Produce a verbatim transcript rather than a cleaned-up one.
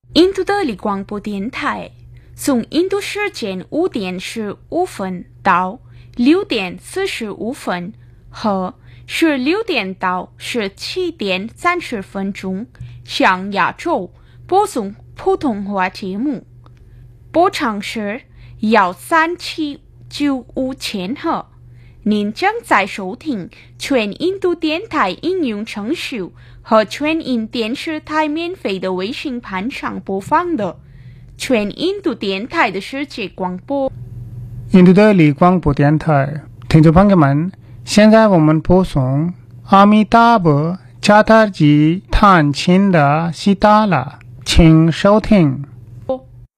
印度德里广播电台，从印度时间五点十五分到六点四十五分和十六点到十七点三十分钟向亚洲播送普通话节目。波长是幺三七九五千赫。您正在收听全印度电台应用程序和全印电视台免费的微信盘上播放的全印度电台的世界广播。 印度的里广播电台，听众朋友们，现在我们播送阿弥达婆加达吉探亲的西达拉，请收听。